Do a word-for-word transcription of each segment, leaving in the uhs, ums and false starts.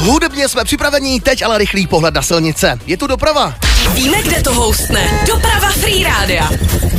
Hudebně jsme připraveni, teď ale rychlý pohled na silnice. Je tu doprava. Víme, kde to houstne. Doprava Free Rádia.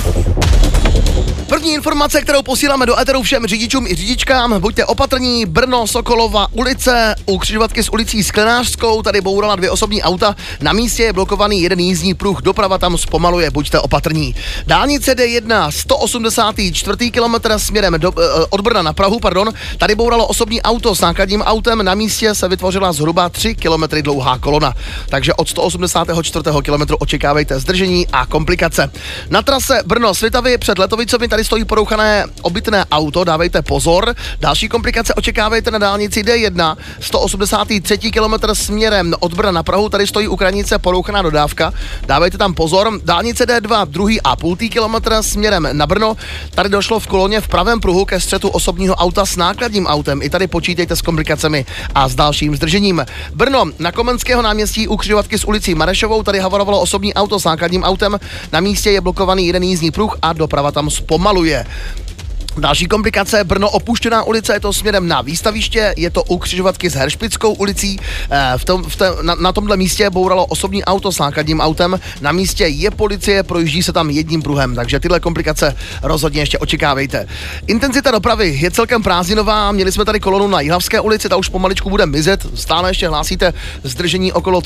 První informace, kterou posíláme do éteru všem řidičům i řidičkám, buďte opatrní, Brno, Sokolova ulice, u křižovatky s ulicí Sklenářskou, tady bourala dvě osobní auta, na místě je blokovaný jeden jízdní pruh, doprava tam zpomaluje, buďte opatrní. Dálnice D jedna, sto osmdesát čtyři kilometr směrem do, od Brna na Prahu, pardon, tady bouralo osobní auto s nákladním autem, na místě se vytvořila zhruba tři kilometry dlouhá kolona, takže od sto osmdesát čtyři kilometru očekávejte zdržení a komplikace. Na trase Brno-Svitavy před Letovicemi tady stojí porouchané obytné auto, dávejte pozor. Další komplikace očekávejte na dálnici D jedna, sto osmdesát tři kilometr směrem od Brna na Prahu, tady stojí u Kranice porouchaná dodávka, dávejte tam pozor. Dálnice D dva, druhý a půl kilometr směrem na Brno, tady došlo v koloně v pravém pruhu ke střetu osobního auta s nákladním autem, i tady počítejte s komplikacemi a s dalším zdržením. Brno, na Komenského náměstí u křižovatky s ulicí Marešovou, tady havarovalo osobní auto s nákladním autem, na místě je blokovaný jeden jízdní pruh a doprava tam zpomaluje. Další komplikace, Brno opuštěná ulice, je to směrem na výstaviště, je to u křižovatky s Heršpickou ulicí, v tom, v té, na, na tomhle místě bouralo osobní auto s nákladním autem, na místě je policie, projíždí se tam jedním pruhem, takže tyhle komplikace rozhodně ještě očekávejte. Intenzita dopravy je celkem prázdninová, měli jsme tady kolonu na Jihlavské ulici, ta už pomaličku bude mizet, stále ještě hlásíte zdržení okolo